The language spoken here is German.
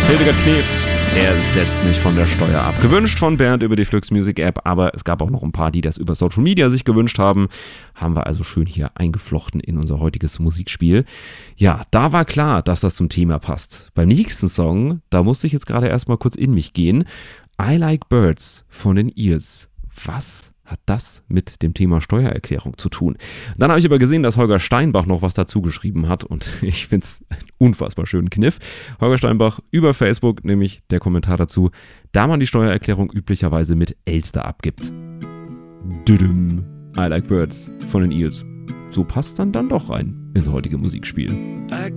Hildegard Knef, er setzt mich von der Steuer ab. Gewünscht von Bernd über die Flux Music App, aber es gab auch noch ein paar, die das über Social Media sich gewünscht haben. Haben wir also schön hier eingeflochten in unser heutiges Musikspiel. Ja, da war klar, dass das zum Thema passt. Beim nächsten Song, da musste ich jetzt gerade erstmal kurz in mich gehen. I Like Birds von den Eels. Was hat das mit dem Thema Steuererklärung zu tun? Dann habe ich aber gesehen, dass Holger Steinbach noch was dazu geschrieben hat und ich finde es einen unfassbar schönen Kniff. Holger Steinbach über Facebook, nämlich der Kommentar dazu, da man die Steuererklärung üblicherweise mit Elster abgibt. Düdüm, I Like Birds von den Eels. So passt dann doch rein ins heutige Musikspiel. I